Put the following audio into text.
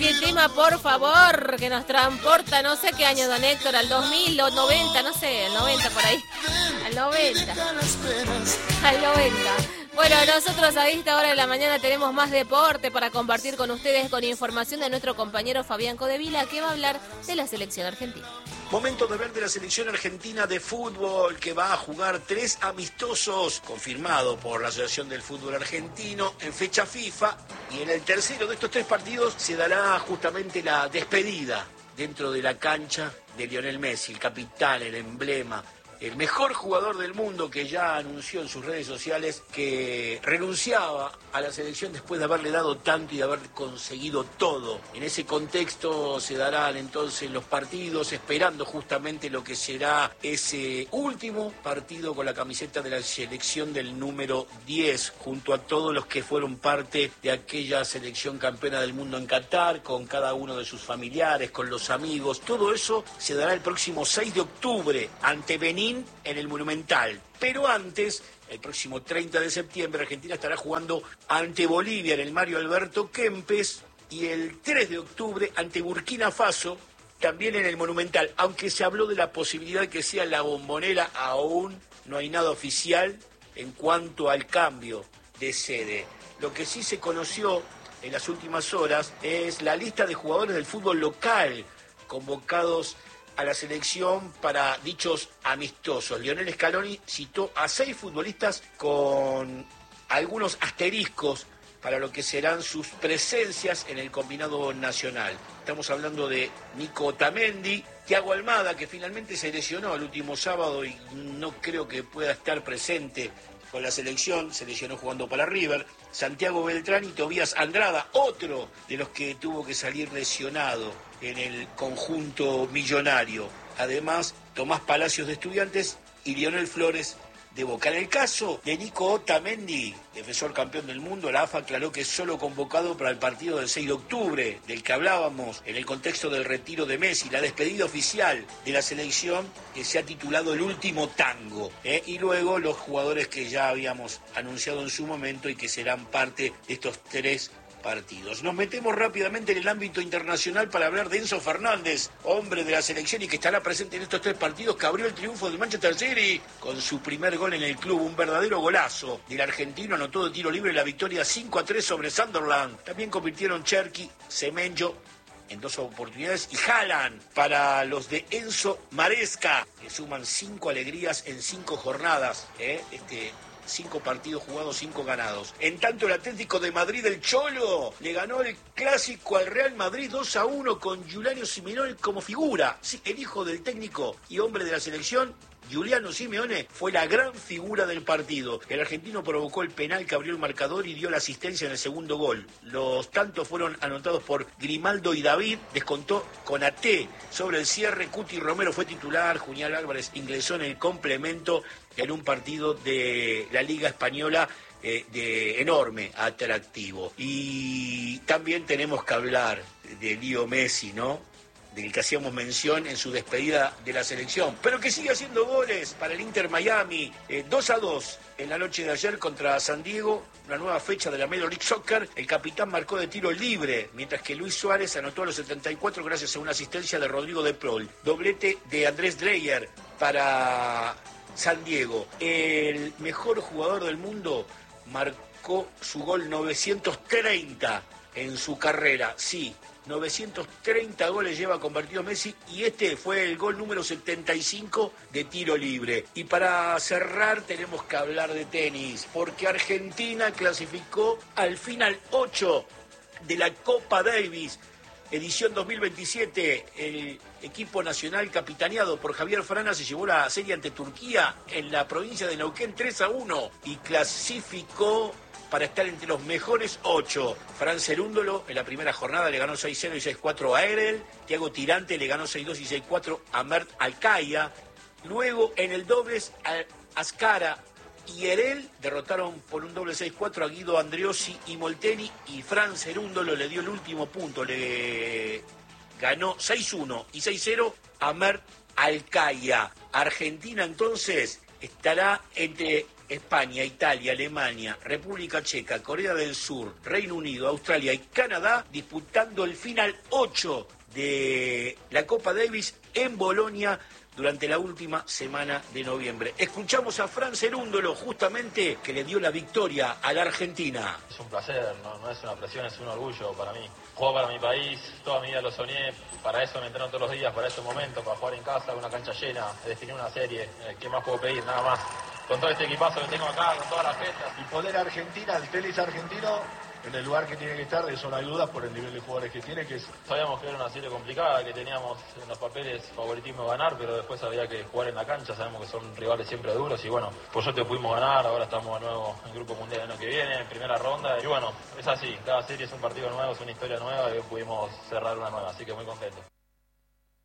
El tema, por favor, que nos transporta, no sé qué año, don Héctor, al 2000, o 90, no sé, al 90 por ahí. Al 90. Al 90. Bueno, nosotros a esta hora de la mañana tenemos más deporte para compartir con ustedes, con información de nuestro compañero Fabián Codevila, que va a hablar de la selección argentina. Momento de ver de la selección argentina de fútbol, que va a jugar 3 amistosos, confirmado por la Asociación del Fútbol Argentino, en fecha FIFA. Y en el tercero de estos 3 partidos se dará justamente la despedida dentro de la cancha de Lionel Messi, el capitán, el emblema, el mejor jugador del mundo, que ya anunció en sus redes sociales que renunciaba a la selección después de haberle dado tanto y de haber conseguido todo. En ese contexto se darán entonces los partidos, esperando justamente lo que será ese último partido con la camiseta de la selección del número 10, junto a todos los que fueron parte de aquella selección campeona del mundo en Qatar, con cada uno de sus familiares, con los amigos. Todo eso se dará el próximo 6 de octubre ante Benín en el Monumental. Pero antes, el próximo 30 de septiembre, Argentina estará jugando ante Bolivia en el Mario Alberto Kempes, y el 3 de octubre ante Burkina Faso, también en el Monumental. Aunque se habló de la posibilidad de que sea la Bombonera, aún no hay nada oficial en cuanto al cambio de sede. Lo que sí se conoció en las últimas horas es la lista de jugadores del fútbol local convocados a la selección para dichos amistosos. Lionel Scaloni citó a 6 futbolistas con algunos asteriscos para lo que serán sus presencias en el combinado nacional. Estamos hablando de Nico Otamendi, Thiago Almada, que finalmente se lesionó el último sábado y no creo que pueda estar presente con la selección, se lesionó jugando para River, Santiago Beltrán y Tobías Andrada, otro de los que tuvo que salir lesionado en el conjunto millonario. Además, Tomás Palacios de Estudiantes y Lionel Flores de Boca. En el caso de Nico Otamendi, defensor campeón del mundo, la AFA aclaró que es solo convocado para el partido del 6 de octubre, del que hablábamos en el contexto del retiro de Messi, la despedida oficial de la selección, que se ha titulado El Último Tango. Y luego los jugadores que ya habíamos anunciado en su momento y que serán parte de estos 3 partidos. Nos metemos rápidamente en el ámbito internacional para hablar de Enzo Fernández, hombre de la selección y que estará presente en estos 3 partidos, que abrió el triunfo del Manchester City con su primer gol en el club, un verdadero golazo del argentino, anotó de tiro libre la victoria 5-3 sobre Sunderland. También convirtieron Cherki, Semenyo en 2 oportunidades y Haaland para los de Enzo Maresca, que suman 5 alegrías en 5 jornadas. 5 partidos jugados, 5 ganados. En tanto, el Atlético de Madrid, el Cholo, le ganó el clásico al Real Madrid 2-1 con Giuliano Simeone como figura. Sí, el hijo del técnico y hombre de la selección, Giuliano Simeone, fue la gran figura del partido. El argentino provocó el penal que abrió el marcador y dio la asistencia en el segundo gol. Los tantos fueron anotados por Grimaldo y David, descontó Konaté sobre el cierre. Cuti Romero fue titular, Julián Álvarez ingresó en el complemento en un partido de la Liga Española de enorme atractivo. Y también tenemos que hablar de Leo Messi, ¿no?, del que hacíamos mención en su despedida de la selección, pero que sigue haciendo goles para el Inter Miami. 2-2 en la noche de ayer contra San Diego, una nueva fecha de la Major League Soccer. El capitán marcó de tiro libre, mientras que Luis Suárez anotó a los 74 gracias a una asistencia de Rodrigo de Paul. Doblete de Andrés Dreyer para San Diego. El mejor jugador del mundo marcó su gol 930 en su carrera. Sí, 930 goles lleva convertido Messi y este fue el gol número 75 de tiro libre. Y para cerrar tenemos que hablar de tenis, porque Argentina clasificó al final 8 de la Copa Davis, edición 2027. El equipo nacional capitaneado por Javier Frana se llevó la serie ante Turquía en la provincia de Neuquén 3-1 y clasificó para estar entre los mejores 8. Fran Cerúndolo en la primera jornada le ganó 6-0 y 6-4 a Erel. Thiago Tirante le ganó 6-2 y 6-4 a Mert Alcaya. Luego en el dobles, Ascara y Erel derrotaron por un doble 6-4 a Guido Andreossi y Molteni, y Fran Cerúndolo le dio el último punto, le ganó 6-1 y 6-0 a Mert Alcaya. Argentina entonces estará entre España, Italia, Alemania, República Checa, Corea del Sur, Reino Unido, Australia y Canadá, disputando el final 8 de la Copa Davis en Bolonia durante la última semana de noviembre. Escuchamos a Fran Cerúndolo, justamente, que le dio la victoria a la Argentina. Es un placer, no es una presión, es un orgullo para mí. Juego para mi país, toda mi vida lo soñé, para eso me entreno todos los días, para ese momento, para jugar en casa, una cancha llena, definir una serie. ¿Qué más puedo pedir? Nada más. Con todo este equipazo que tengo acá, con todas las fiestas. Y poner a Argentina, el tenis argentino, en el lugar que tiene que estar, de eso no hay dudas por el nivel de jugadores que tiene, que es... Sabíamos que era una serie complicada, que teníamos en los papeles favoritismo ganar, pero después había que jugar en la cancha, sabemos que son rivales siempre duros y bueno, por suerte pudimos ganar, ahora estamos de nuevo en Grupo Mundial el año que viene, en primera ronda y bueno, es así, cada serie es un partido nuevo, es una historia nueva y hoy pudimos cerrar una nueva, así que muy contento.